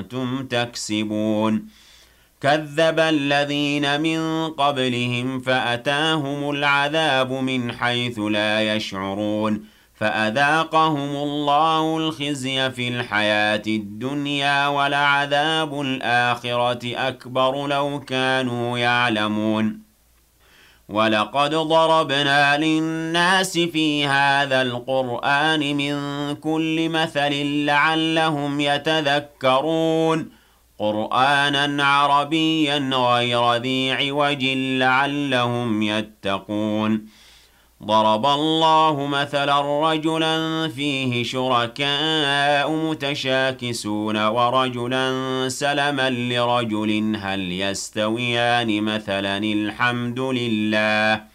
كُنتُمْ تَكْسِبُونَ كَذَّبَ الَّذِينَ مِن قَبْلِهِمْ فَأَتَاهُمُ الْعَذَابُ مِنْ حَيْثُ لَا يَشْعُرُونَ فَأَذَاقَهُمُ اللَّهُ الْخِزْيَ فِي الْحَيَاةِ الدُّنْيَا وَلَعَذَابُ الْآخِرَةِ أَكْبَرُ لَوْ كَانُوا يَعْلَمُونَ وَلَقَدْ ضَرَبْنَا لِلنَّاسِ فِي هَذَا الْقُرْآنِ مِنْ كُلِّ مَثَلٍ لَعَلَّهُمْ يَتَذَكَّرُونَ قُرْآنًا عَرَبِيًّا غَيْرَ ذِي عِوَجٍ لَعَلَّهُمْ يَتَّقُونَ ضَرَبَ اللَّهُ مَثَلًا رَجُلًا فِيهِ شُرَكَاءُ مُتَشَاكِسُونَ وَرَجُلًا سَلَمًا لِرَجُلٍ هَلْ يَسْتَوِيَانِ مَثَلًا الْحَمْدُ لِلَّهِ